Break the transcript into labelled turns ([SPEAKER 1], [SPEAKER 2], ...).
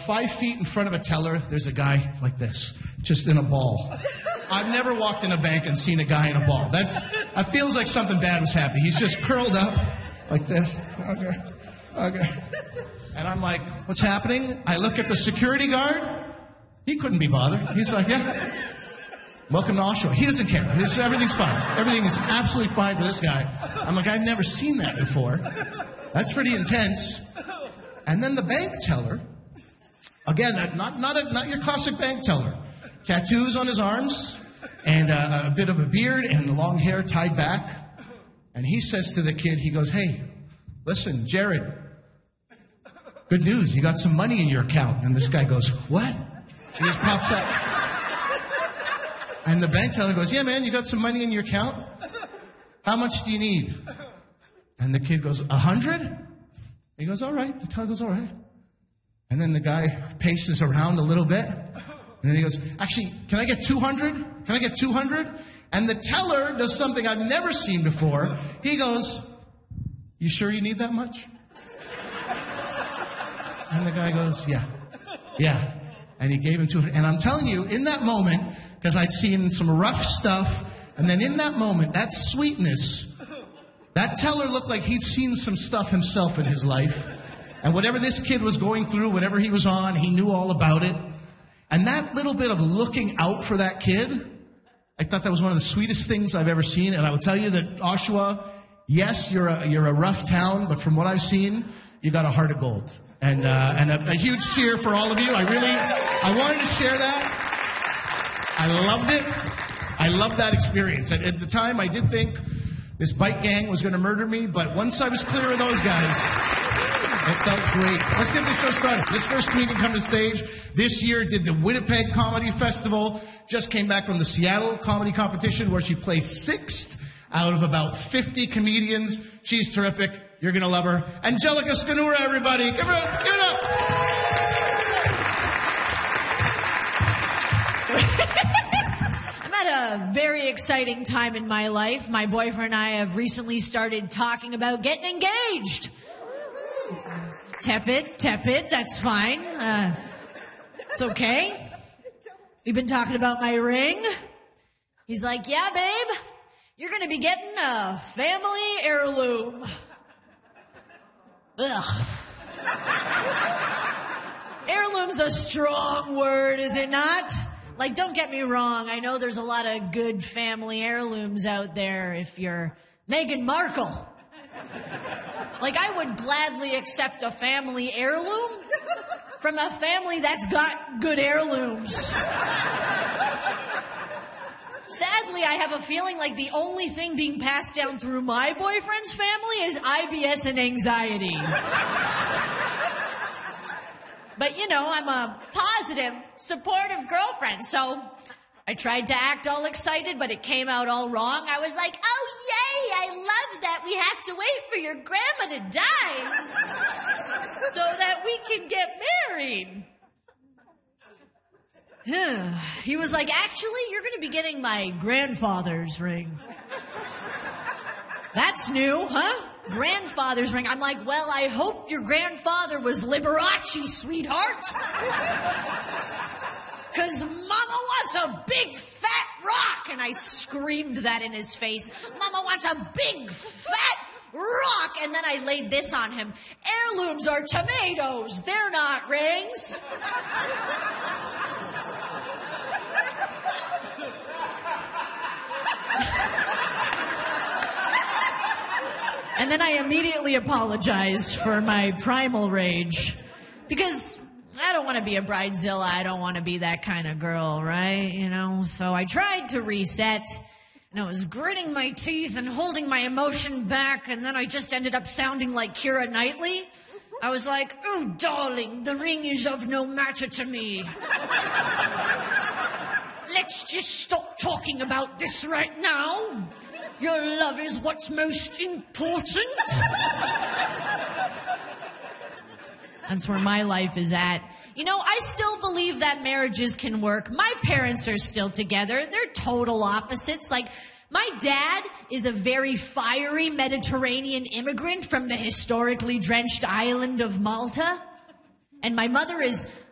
[SPEAKER 1] 5 feet in front of a teller, there's a guy like this, just in a ball. I've never walked in a bank and seen a guy in a ball. That feels like something bad was happening. He's just curled up like this. Okay. And I'm like, what's happening? I look at the security guard. He couldn't be bothered. He's like, yeah. Welcome to Oshawa. He doesn't care. Everything's fine. Everything is absolutely fine for this guy. I'm like, I've never seen that before. That's pretty intense. And then the bank teller, again, not your classic bank teller. Tattoos on his arms, and a bit of a beard, and long hair tied back. And he says to the kid, he goes, hey, listen, Jared, good news, you got some money in your account. And this guy goes, what? He just pops up. And the bank teller goes, yeah, man, you got some money in your account? How much do you need? And the kid goes, 100? He goes, all right. The teller goes, all right. And then the guy paces around a little bit. And then he goes, actually, can I get 200? Can I get 200? And the teller does something I've never seen before. He goes, you sure you need that much? And the guy goes, yeah. And he gave him 200. And I'm telling you, in that moment, because I'd seen some rough stuff, and then in that moment, that sweetness, that teller looked like he'd seen some stuff himself in his life. And whatever this kid was going through, whatever he was on, he knew all about it. And that little bit of looking out for that kid, I thought that was one of the sweetest things I've ever seen. And I will tell you that Oshawa, yes, you're a rough town, but from what I've seen, you got a heart of gold. And a huge cheer for all of you. I wanted to share that. I loved it. I loved that experience. At the time, I did think this bike gang was going to murder me, but once I was clear of those guys, it felt great. Let's get this show started. This first comedian come to stage this year did the Winnipeg Comedy Festival, just came back from the Seattle Comedy Competition where she placed 6th out of about 50 comedians. She's terrific. You're going to love her. Angelica Scanura, everybody. Give it up.
[SPEAKER 2] A very exciting time in my life. My boyfriend and I have recently started talking about getting engaged. Tepid, that's fine. It's okay. We've been talking about my ring. He's like, yeah, babe, you're going to be getting a family heirloom. Ugh. Heirloom's a strong word, is it not? Like, don't get me wrong. I know there's a lot of good family heirlooms out there if you're Meghan Markle. Like, I would gladly accept a family heirloom from a family that's got good heirlooms. Sadly, I have a feeling like the only thing being passed down through my boyfriend's family is IBS and anxiety. But, you know, I'm a positive, supportive girlfriend, so I tried to act all excited, but it came out all wrong. I was like, oh, yay, I love that we have to wait for your grandma to die so that we can get married. He was like, actually, you're going to be getting my grandfather's ring. That's new, huh? Grandfather's ring. I'm like, well, I hope your grandfather was Liberace, sweetheart. Because Mama wants a big fat rock. And I screamed that in his face. Mama wants a big fat rock. And then I laid this on him. Heirlooms are tomatoes. They're not rings. And then I immediately apologized for my primal rage. Because I don't want to be a bridezilla. I don't want to be that kind of girl, right? You know? So I tried to reset. And I was gritting my teeth and holding my emotion back. And then I just ended up sounding like Keira Knightley. I was like, oh, darling, the ring is of no matter to me. Let's just stop talking about this right now. Your love is what's most important. That's where my life is at. You know, I still believe that marriages can work. My parents are still together. They're total opposites. Like, my dad is a very fiery Mediterranean immigrant from the historically drenched island of Malta. And my mother is